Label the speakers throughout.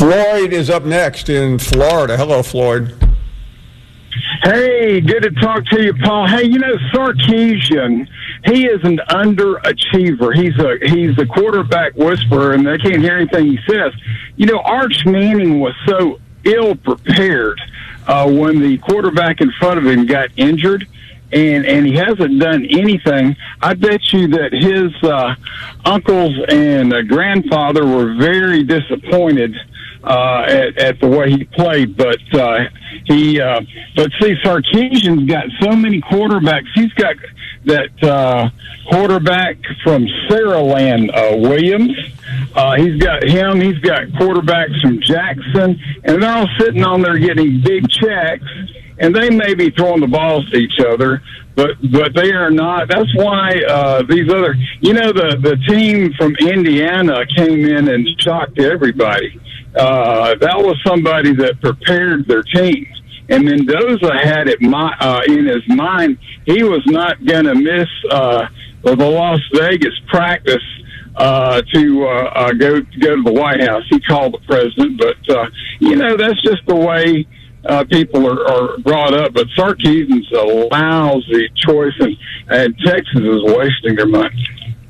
Speaker 1: Floyd is up next in Florida. Hello, Floyd.
Speaker 2: Hey, good to talk to you, Paul. Hey, Sarkisian, he is an underachiever. He's a quarterback whisperer, and they can't hear anything he says. Arch Manning was so ill-prepared when the quarterback in front of him got injured, and he hasn't done anything. I bet you that his uncles and grandfather were very disappointed at the way he played, but see, Sarkisian's got so many quarterbacks. He's got that quarterback from Saraland, Williams. He's got him. He's got quarterbacks from Jackson, and they're all sitting on there getting big checks. And they may be throwing the balls to each other, but they are not. That's why these other, the team from Indiana came in and shocked everybody. That was somebody that prepared their teams. And Mendoza had it in his mind he was not going to miss the Las Vegas practice to go to the White House. He called the president, but that's just the way people are brought up. But Sarkisian's a lousy choice, and Texas is wasting their money.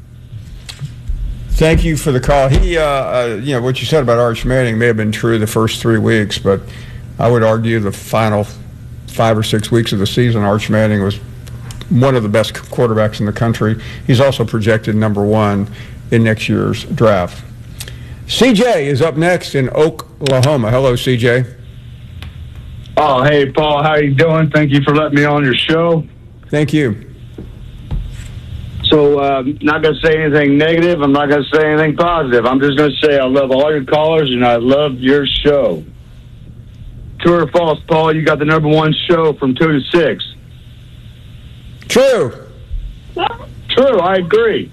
Speaker 1: Thank you for the call. He, what you said about Arch Manning may have been true the first 3 weeks, but I would argue the final 5 or 6 weeks of the season, Arch Manning was one of the best quarterbacks in the country. He's also projected #1 in next year's draft. CJ is up next in Oklahoma. Hello, CJ.
Speaker 3: Oh, hey, Paul. How you doing? Thank you for letting me on your show.
Speaker 1: Thank you.
Speaker 3: So, not going to say anything negative. I'm not going to say anything positive. I'm just going to say I love all your callers, and I love your show. True or false, Paul? You got the #1 show from 2 to 6.
Speaker 1: True.
Speaker 3: True, I agree.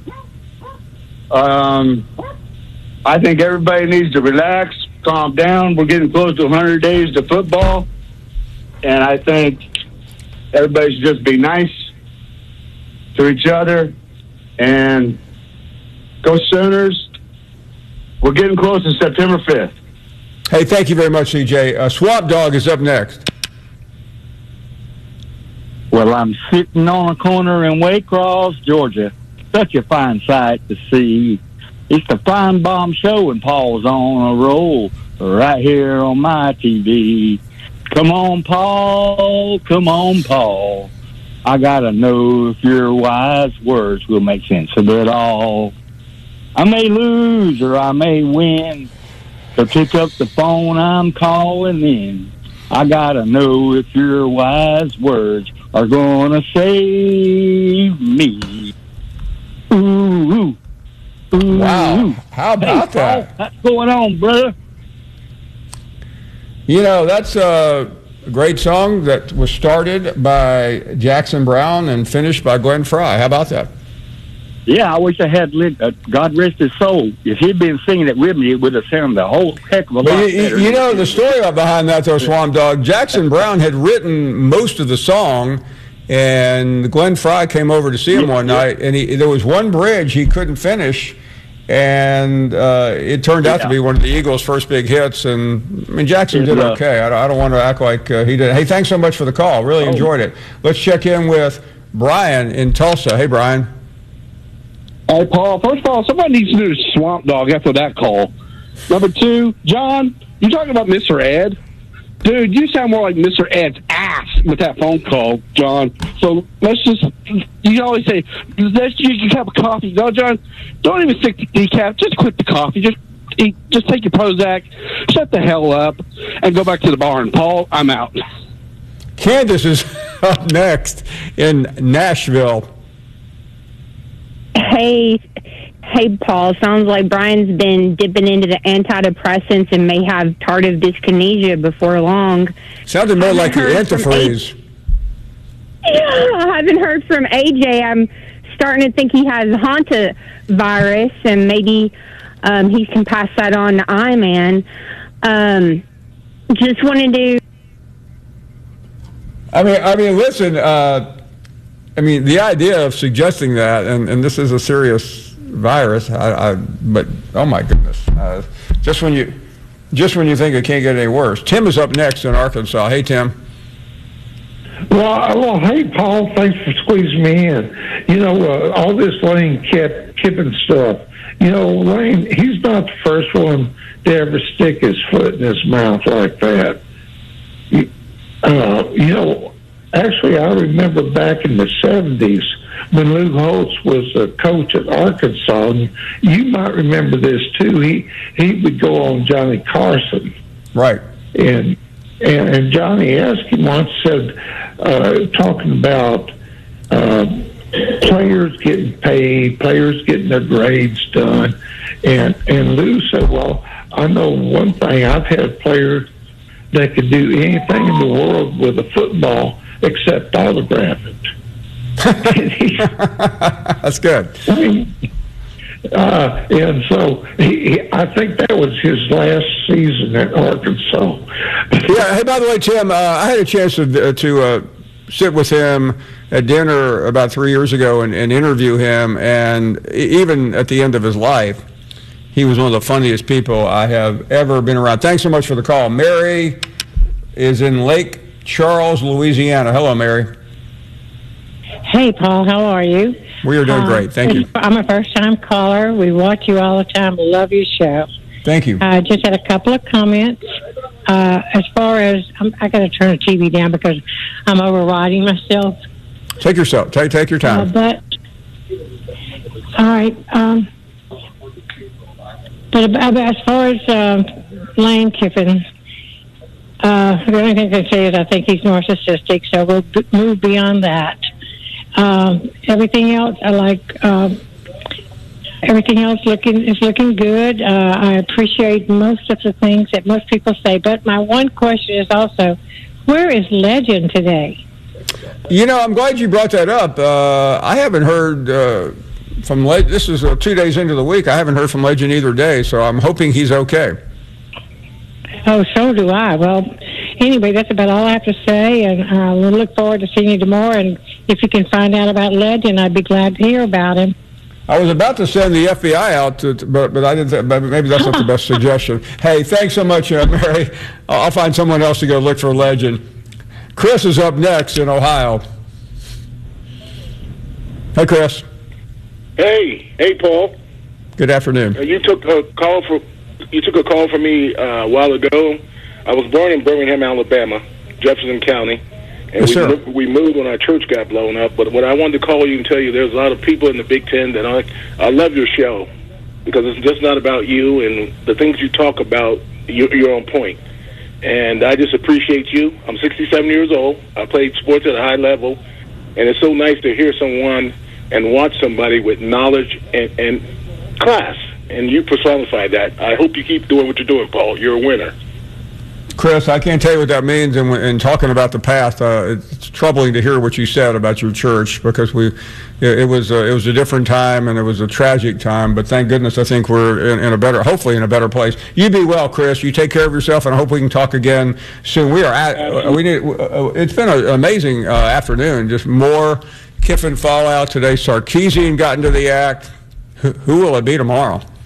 Speaker 3: I think everybody needs to relax, calm down. We're getting close to 100 days to football, and I think everybody should just be nice to each other and go Sooners. We're getting close to September 5th.
Speaker 1: Hey, thank you very much, CJ. Swamp Dog is up next.
Speaker 4: Well, I'm sitting on a corner in Waycross, Georgia. Such a fine sight to see. It's the Fine Bomb Show, and Paul's on a roll right here on my TV. Come on, Paul. Come on, Paul. I gotta know if your wise words will make sense of it all. I may lose or I may win, so pick up the phone, I'm calling in. I gotta know if your wise words are gonna save me. Ooh, ooh,
Speaker 1: wow. How about that?
Speaker 4: Paul, what's going on, brother?
Speaker 1: That's a great song that was started by Jackson Browne and finished by Glenn Frey. How about that?
Speaker 4: Yeah, I wish I had God rest his soul. If he'd been singing it with me, it would have sounded a whole heck of a lot better.
Speaker 1: The story behind that, though, Swamp Dog, Jackson Browne had written most of the song, and Glenn Frey came over to see him one night, and there was one bridge he couldn't finish, and it turned out to be one of the Eagles' first big hits, and Jackson did okay. I don't want to act like he did. Hey, thanks so much for the call. Really enjoyed it. Let's check in with Brian in Tulsa. Hey, Brian.
Speaker 5: Hey, Paul. First of all, somebody needs to do Swamp Dog after that call. Number 2, John, you talking about Mr. Ed? Dude, you sound more like Mr. Ed's ass with that phone call, John. So let's just, you always say, let's use your cup of coffee. No, John, don't even stick to decaf. Just quit the coffee. Just take your Prozac, shut the hell up, and go back to the barn. Paul, I'm out.
Speaker 1: Candace is up next in Nashville.
Speaker 6: Hey, Paul. Sounds like Brian's been dipping into the antidepressants and may have tardive dyskinesia before long.
Speaker 1: Sounded more like your antifreeze.
Speaker 6: I haven't heard from AJ. I'm starting to think he has Hanta virus, and maybe he can pass that on to I-Man. Just wanted to...
Speaker 1: Listen, the idea of suggesting that, and this is a serious virus, but oh my goodness, just when you just when you think it can't get any worse. Tim is up next in Arkansas. Hey, Tim.
Speaker 7: Well, hey, Paul, thanks for squeezing me in. You know, all this Lane Kiffin stuff, you know, Lane, he's not the first one to ever stick his foot in his mouth like that. You know, actually, I remember back in the 70s when Lou Holtz was a coach at Arkansas, and you might remember this too. He would go on Johnny Carson.
Speaker 1: Right.
Speaker 7: And Johnny asked him once, said, talking about players getting paid, players getting their grades done. And Lou said, well, I know one thing. I've had players that could do anything in the world with a football except autograph it.
Speaker 1: That's good.
Speaker 7: And so I think that was his last season at Arkansas.
Speaker 1: Yeah. Hey, by the way, Tim, I had a chance to sit with him at dinner about 3 years ago and interview him. And even at the end of his life, he was one of the funniest people I have ever been around. Thanks so much for the call. Mary is in Lake Charles, Louisiana. Hello, Mary.
Speaker 8: Hey, Paul, how are you?
Speaker 1: We are doing great. Thank you.
Speaker 8: I'm a first-time caller. We watch you all the time. Love your show.
Speaker 1: Thank you.
Speaker 8: I just had a couple of comments. As far as, I got to turn the TV down because I'm overriding myself.
Speaker 1: Take your time.
Speaker 8: But, all right. But as far as Lane Kiffin, the only thing I can say is I think he's narcissistic, so we'll move beyond that. Everything else, I like. Everything else is looking good. I appreciate most of the things that most people say, but my one question is also, where is Legend today?
Speaker 1: You know, I'm glad you brought that up. I haven't heard from Legend. This is 2 days into the week. I haven't heard from Legend either day, so I'm hoping he's okay.
Speaker 8: Oh, so do I. Well, anyway, that's about all I have to say, and we'll look forward to seeing you tomorrow. And if you can find out about Legend, I'd be glad to hear about him.
Speaker 1: I was about to send the FBI out, but I didn't. Maybe that's not the best suggestion. Hey, thanks so much, Mary. I'll find someone else to go look for Legend. Chris is up next in Ohio. Hey, Chris.
Speaker 9: Hey, Paul.
Speaker 1: Good afternoon.
Speaker 9: You took a call from me a while ago. I was born in Birmingham, Alabama, Jefferson County. And
Speaker 1: yes,
Speaker 9: we moved when our church got blown up. But what I wanted to call you and tell you, there's a lot of people in the Big Ten that I love your show because it's just not about you and the things you talk about. You're on point, and I just appreciate you. I'm 67 years old. I played sports at a high level, and it's so nice to hear someone and watch somebody with knowledge and class. And you personify that. I hope you keep doing what you're doing, Paul. You're a winner.
Speaker 1: Chris, I can't tell you what that means. And talking about the past, it's troubling to hear what you said about your church because it was a different time and it was a tragic time. But thank goodness, I think we're hopefully in a better place. You be well, Chris. You take care of yourself, and I hope we can talk again soon. It's been an amazing afternoon. Just more Kiffin fallout today. Sarkisian got into the act. Who will it be tomorrow?